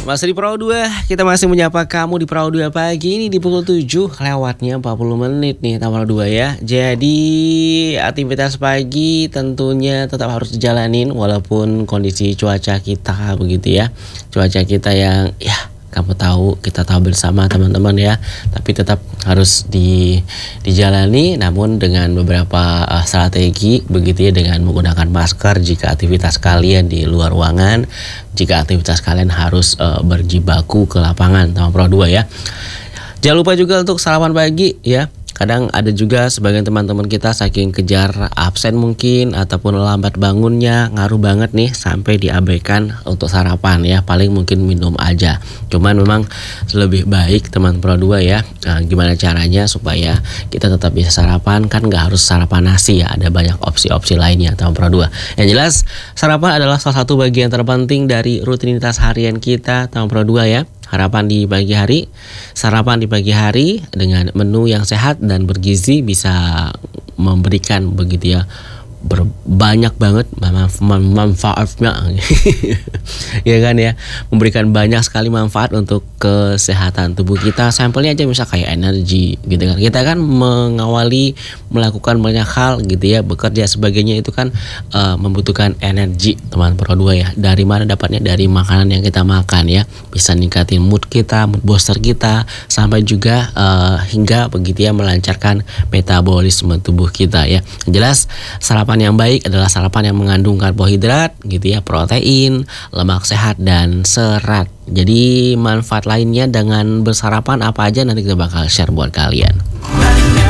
Masih di Perahu 2, kita masih menyapa kamu di Perahu 2 pagi ini di pukul 7 lewatnya 40 menit nih Perahu 2 ya. Jadi aktivitas pagi tentunya tetap harus dijalanin walaupun kondisi cuaca kita begitu ya. Cuaca kita yang ya kamu tahu, kita tahu bersama teman-teman ya. Tapi tetap harus dijalani namun dengan beberapa strategi begitu ya, dengan menggunakan masker jika aktivitas kalian di luar ruangan, jika aktivitas kalian harus berjibaku ke lapangan sama Pro 2 ya. Jangan lupa juga untuk sarapan pagi ya. Kadang ada juga sebagian teman-teman kita saking kejar absen mungkin ataupun lambat bangunnya, ngaruh banget nih sampai diabaikan untuk sarapan ya. Paling mungkin minum aja. Cuman memang lebih baik teman Pro 2 ya. Nah, gimana caranya supaya kita tetap bisa sarapan, kan nggak harus sarapan nasi ya. Ada banyak opsi-opsi lainnya teman Pro 2. Yang jelas sarapan adalah salah satu bagian terpenting dari rutinitas harian kita teman Pro 2 ya. Sarapan di pagi hari dengan menu yang sehat dan bergizi bisa memberikan begitu ya banyak banget manfaatnya ya kan ya, memberikan banyak sekali manfaat untuk kesehatan tubuh kita. Sampelnya aja misal kayak energi gitu kan, kita kan melakukan banyak hal gitu ya, bekerja sebagainya itu kan membutuhkan energi teman Pro 2 ya. Dari mana dapatnya? Dari makanan yang kita makan ya, bisa ningkatin mood kita, mood booster kita, sampai juga hingga begitu ya melancarkan metabolisme tubuh kita ya. Jelas sarapan yang baik adalah sarapan yang mengandung karbohidrat gitu ya, protein, lemak sehat dan serat. Jadi manfaat lainnya dengan bersarapan apa aja nanti kita bakal share buat kalian.